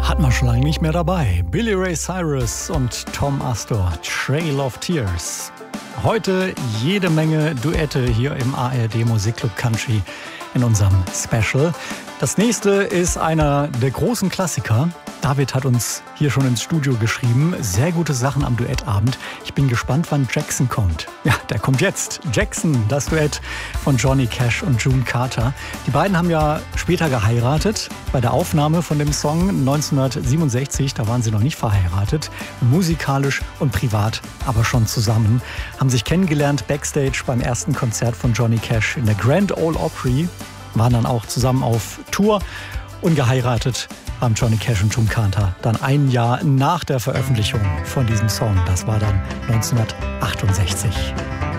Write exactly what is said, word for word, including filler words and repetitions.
Hat man schon lange nicht mehr dabei. Billy Ray Cyrus und Tom Astor, Trail of Tears. Heute jede Menge Duette hier im A R D Musikclub Country in unserem Special. Das nächste ist einer der großen Klassiker. David hat uns hier schon ins Studio geschrieben. Sehr gute Sachen am Duettabend. Ich bin gespannt, wann Jackson kommt. Ja, der kommt jetzt. Jackson, das Duett von Johnny Cash und June Carter. Die beiden haben ja später geheiratet. Bei der Aufnahme von dem Song neunzehnhundertsiebenundsechzig, da waren sie noch nicht verheiratet. Musikalisch und privat aber schon zusammen. Haben sich kennengelernt backstage beim ersten Konzert von Johnny Cash in der Grand Ole Opry. Waren dann auch zusammen auf Tour und geheiratet haben Johnny Cash und June Carter dann ein Jahr nach der Veröffentlichung von diesem Song. Das war dann neunzehnhundertachtundsechzig.